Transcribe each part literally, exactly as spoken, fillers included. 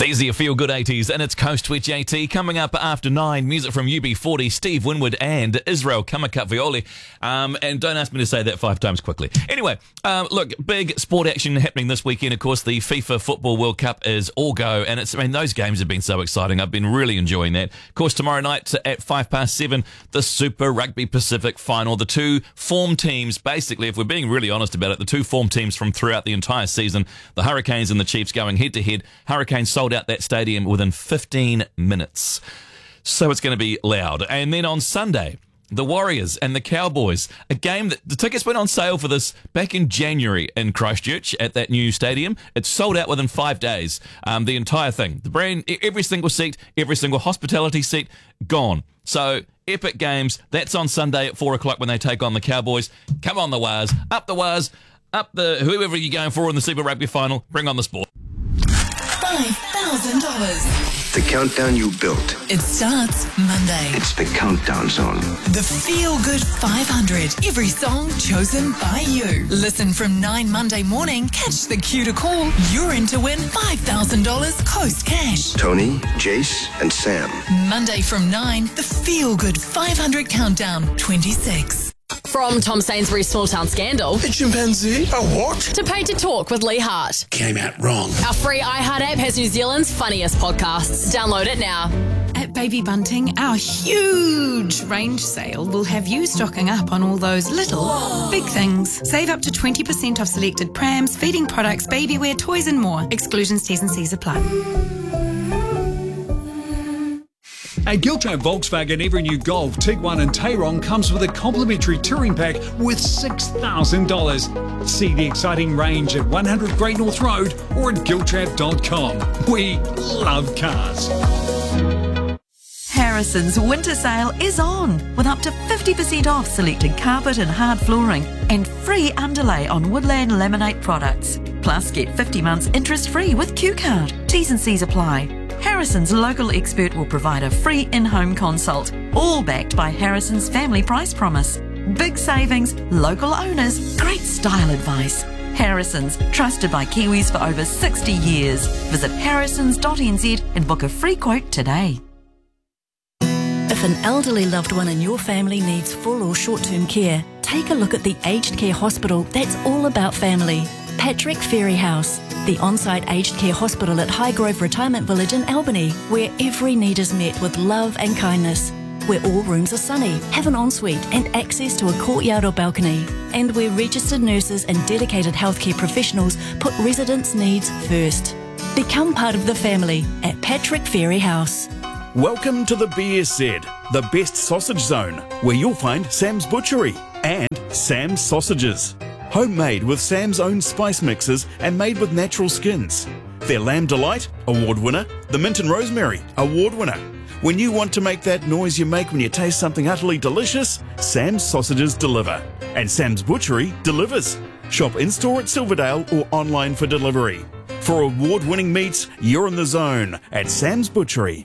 These are your Feel Good eighties, and it's Coast with J T. Coming up after nine, music from U B forty, Steve Winwood and Israel Kamikavioli. Um, and don't ask me to say that five times quickly. Anyway, um, look, big sport action happening this weekend. Of course, the FIFA Football World Cup is all go, and it's, I mean, those games have been so exciting. I've been really enjoying that. Of course, tomorrow night at five past seven, the Super Rugby Pacific final. The two form teams, basically, if we're being really honest about it, the two form teams from throughout the entire season, the Hurricanes and the Chiefs going head to head. Hurricanes sold out that stadium within fifteen minutes. So it's going to be loud. And then on Sunday, the Warriors and the Cowboys, a game that the tickets went on sale for this back in January in Christchurch at that new stadium. It's sold out within five days. Um, the entire thing, the brand, every single seat, every single hospitality seat, gone. So epic games. That's on Sunday at four o'clock when they take on the Cowboys. Come on, the Wars. Up the Wars. Up the whoever you're going for in the Super Rugby final. Bring on the sport. five thousand dollars. The countdown you built. It starts Monday. It's the countdown zone. The Feel Good five hundred. Every song chosen by you. Listen from nine Monday morning. Catch the cue to call. You're in to win five thousand dollars Coast Cash. Tony, Jace, and Sam. Monday from nine. The Feel Good five hundred Countdown twenty-six. From Tom Sainsbury's Small Town Scandal A chimpanzee? A what? to Paid to Talk with Lee Hart. Came out wrong. Our free iHeart app has New Zealand's funniest podcasts. Download it now. At Baby Bunting, our huge range sale will have you stocking up on all those little, Whoa. big things. Save up to twenty percent off selected prams, feeding products, baby wear, toys and more. Exclusions, T's and C's apply. At Giltrap Volkswagen, every new Golf, Tiguan and Tayron comes with a complimentary touring pack worth six thousand dollars. See the exciting range at one hundred Great North Road or at giltrap dot com. We love cars. Harrison's winter sale is on with up to fifty percent off selected carpet and hard flooring and free underlay on Woodland Laminate products. Plus, get fifty months interest-free with Q Card. T's and C's apply. Harrison's local expert will provide a free in-home consult, all backed by Harrison's family price promise. Big savings, local owners, great style advice. Harrison's, trusted by Kiwis for over sixty years. Visit harrisons dot n z and book a free quote today. If an elderly loved one in your family needs full or short-term care, take a look at the aged care hospital that's all about family. Patrick Ferry House, the on-site aged care hospital at Highgrove Retirement Village in Albany, where every need is met with love and kindness, where all rooms are sunny, have an ensuite and access to a courtyard or balcony, and where registered nurses and dedicated healthcare professionals put residents' needs first. Become part of the family at Patrick Ferry House. Welcome to the B S Z, the best sausage zone, where you'll find Sam's Butchery and Sam's Sausages. Homemade with Sam's own spice mixes and made with natural skins. Their Lamb Delight, award winner. The Mint and Rosemary, award winner. When you want to make that noise you make when you taste something utterly delicious, Sam's Sausages deliver. And Sam's Butchery delivers. Shop in-store at Silverdale or online for delivery. For award-winning meats, you're in the zone at Sam's Butchery.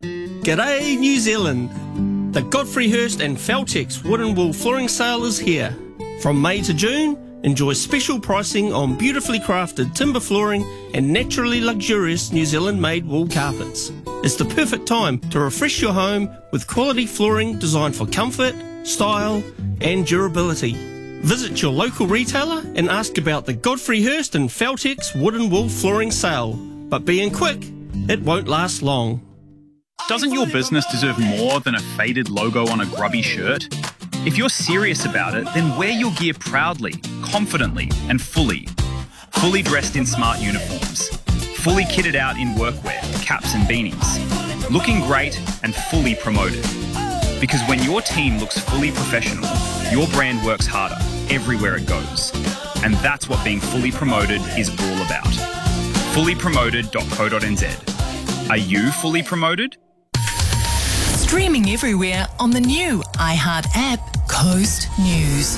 G'day New Zealand! The Godfrey Hirst and Feltex Wood and Wool Flooring Sale is here. From May to June, enjoy special pricing on beautifully crafted timber flooring and naturally luxurious New Zealand-made wool carpets. It's the perfect time to refresh your home with quality flooring designed for comfort, style and durability. Visit your local retailer and ask about the Godfrey Hirst and Feltex Wood and Wool Flooring Sale. But being quick, it won't last long. Doesn't your business deserve more than a faded logo on a grubby shirt? If you're serious about it, then wear your gear proudly, confidently, and fully. Fully dressed in smart uniforms. Fully kitted out in workwear, caps and beanies. Looking great and fully promoted. Because when your team looks fully professional, your brand works harder everywhere it goes. And that's what being fully promoted is all about. fully promoted dot co dot n z. Are you fully promoted? Streaming everywhere on the new iHeart app, Coast News.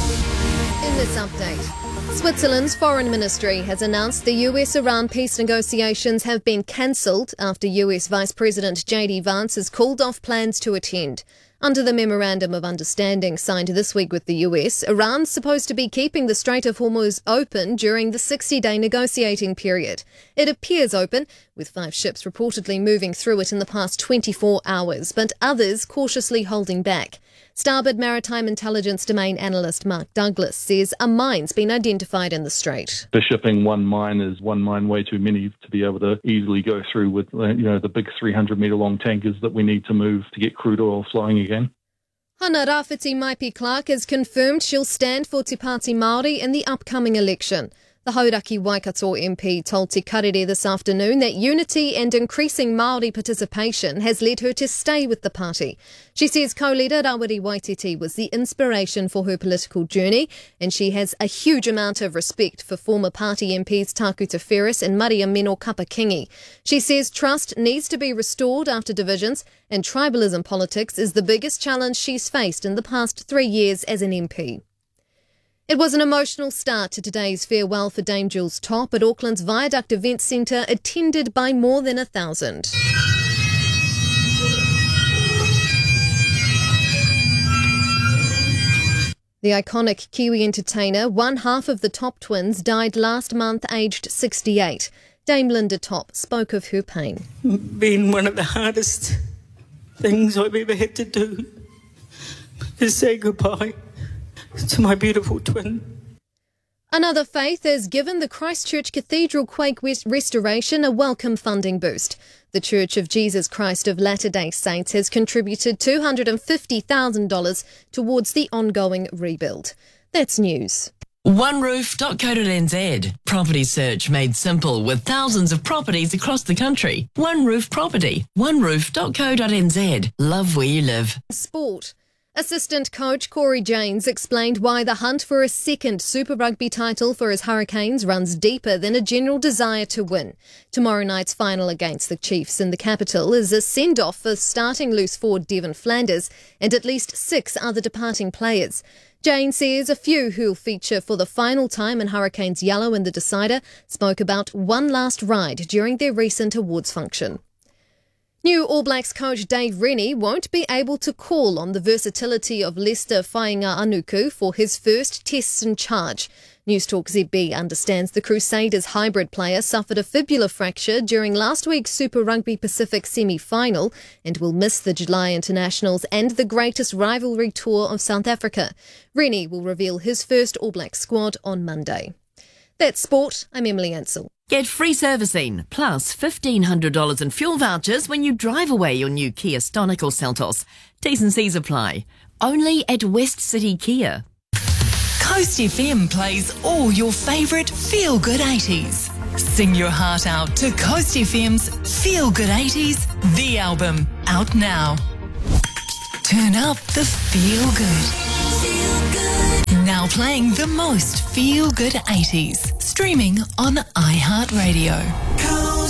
In this update, Switzerland's foreign ministry has announced the U S-Iran peace negotiations have been cancelled after U S Vice President J D Vance has called off plans to attend. Under the Memorandum of Understanding signed this week with the U S, Iran's supposed to be keeping the Strait of Hormuz open during the sixty-day negotiating period. It appears open, with five ships reportedly moving through it in the past twenty-four hours, but others cautiously holding back. Starboard Maritime Intelligence Domain Analyst Mark Douglas says a mine's been identified in the strait. For shipping, one mine is one mine way too many to be able to easily go through with you know the big three hundred metre long tankers that we need to move to get crude oil flowing again. Hana Rafiti Maipi Clark has confirmed she'll stand for Te Pāti Māori in the upcoming election. The Hauraki Waikato M P told Te Karere this afternoon that unity and increasing Māori participation has led her to stay with the party. She says co-leader Rawiri Waititi was the inspiration for her political journey, and she has a huge amount of respect for former party M Ps Takuta Ferris and Maria Meno Kapakingi. She says trust needs to be restored after divisions, and tribalism politics is the biggest challenge she's faced in the past three years as an M P. It was an emotional start to today's farewell for Dame Jules Top at Auckland's Viaduct Event Centre, attended by more than a thousand. The iconic Kiwi entertainer, one half of the Top twins, died last month aged sixty-eight. Dame Linda Top spoke of her pain. Been one of the hardest things I've ever had to do is say goodbye to my beautiful twin. Another faith has given the Christchurch Cathedral Quake restoration a welcome funding boost. The Church of Jesus Christ of Latter-day Saints has contributed two hundred fifty thousand dollars towards the ongoing rebuild. That's news. one roof dot co dot n z. Property search made simple with thousands of properties across the country. One Roof Property. one roof dot co dot n z. Love where you live. Sport. Assistant coach Corey Janes explained why the hunt for a second Super Rugby title for his Hurricanes runs deeper than a general desire to win. Tomorrow night's final against the Chiefs in the capital is a send-off for starting loose forward Devon Flanders and at least six other departing players. Jane says a few who'll feature for the final time in Hurricanes yellow in the decider spoke about one last ride during their recent awards function. New All Blacks coach Dave Rennie won't be able to call on the versatility of Lester Fainga'a-Anuku for his first tests in charge. Newstalk Z B understands the Crusaders hybrid player suffered a fibula fracture during last week's Super Rugby Pacific semi-final and will miss the July internationals and the greatest rivalry tour of South Africa. Rennie will reveal his first All Black squad on Monday. That's sport. I'm Emily Ansell. Get free servicing, plus fifteen hundred dollars in fuel vouchers when you drive away your new Kia Stonic or Seltos. T's and C's apply. Only at West City Kia. Coast F M plays all your favourite feel-good eighties. Sing your heart out to Coast F M's Feel Good eighties, the album, out now. Turn up the feel-good. Feel good. Now playing the most feel-good eighties. Streaming on iHeartRadio.